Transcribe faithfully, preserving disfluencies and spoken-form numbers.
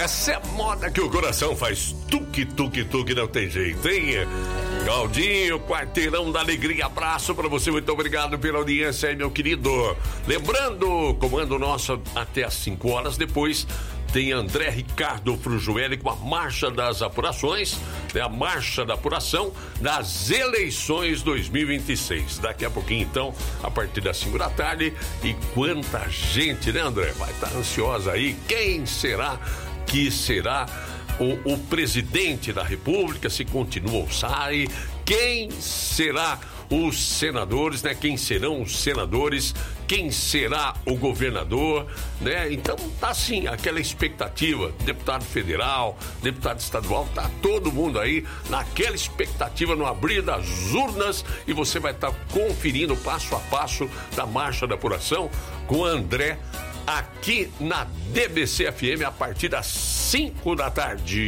Essa é moda que o coração faz tuque, tuque, tuque, não tem jeito, hein? Claudinho, quarteirão da alegria, abraço pra você, muito obrigado pela audiência aí, meu querido. Lembrando, comando nosso até às cinco horas, depois tem André Ricardo Frujueli com a marcha das apurações, né? A marcha da apuração das eleições dois mil e vinte e seis. Daqui a pouquinho, então, a partir das cinco da tarde. E quanta gente, né, André? Vai estar ansiosa aí. Quem será que será o, o presidente da República, se continua ou sai? Quem será os senadores, né? Quem serão os senadores? Quem será o governador, né? Então tá assim, aquela expectativa, deputado federal, deputado estadual, tá todo mundo aí naquela expectativa no abrir das urnas, e você vai estar tá conferindo passo a passo da marcha da apuração com o André aqui na D B C F M a partir das cinco da tarde.